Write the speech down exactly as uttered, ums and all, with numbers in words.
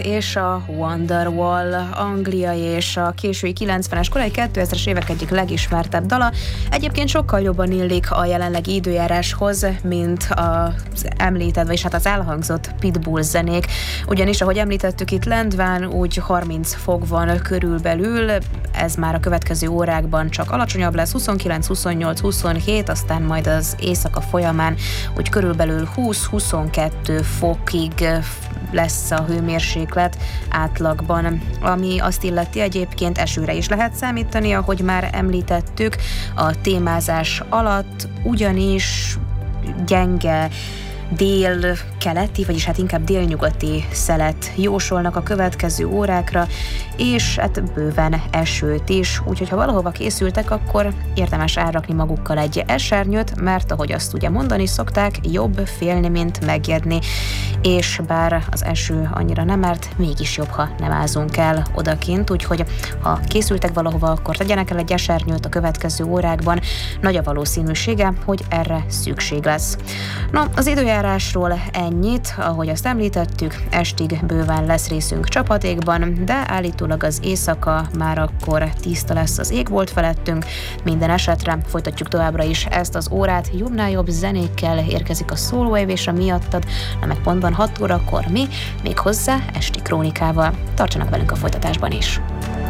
és a Wonderwall, Anglia és a késői kilencvenes, korai kétezres évek egyik legismertebb dala. Egyébként sokkal jobban illik a jelenlegi időjáráshoz, mint az említett, vagyis hát az elhangzott Pitbull zenék. Ugyanis, ahogy említettük, itt Lendván úgy harminc fok van körülbelül, ez már a következő órákban csak alacsonyabb lesz, huszonkilenc, huszonnyolc, huszonhét, aztán majd az éjszaka folyamán úgy körülbelül húsz-huszonkettő fokig lesz a hőmérséklet átlagban, ami azt illeti, egyébként esőre is lehet számítani, ahogy már említettük a témázás alatt, ugyanis gyenge dél-keleti, vagyis hát inkább délnyugati szelet jósolnak a következő órákra, és hát bőven esőt is, úgyhogy ha valahova készültek, akkor érdemes elrakni magukkal egy esernyőt, mert ahogy azt ugye mondani szokták, jobb félni, mint megijedni, és bár az eső annyira nem árt, mégis jobb, ha nem ázunk el odakint, úgyhogy ha készültek valahova, akkor tegyenek el egy esernyőt a következő órákban, nagy a valószínűsége, hogy erre szükség lesz. No, az időjárásról ennyit, ahogy azt említettük, estig bőven lesz részünk csapadékban, de állítólag az éjszaka már akkor tiszta lesz az égbolt felettünk. Minden esetre folytatjuk továbbra is ezt az órát, jobbnál jobb zenékkel érkezik a Soul Wave és a Miattad, na meg pontban hat órakor mi, még hozzá esti krónikával. Tartsanak velünk a folytatásban is!